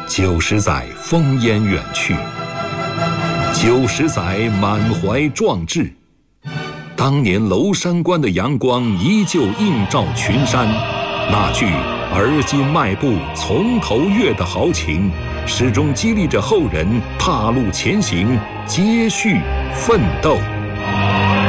90载烽烟远去，90载满怀壮志。当年娄山关的阳光依旧映照群山，那句“而今迈步从头越”的豪情，始终激励着后人踏路前行，接续奋斗。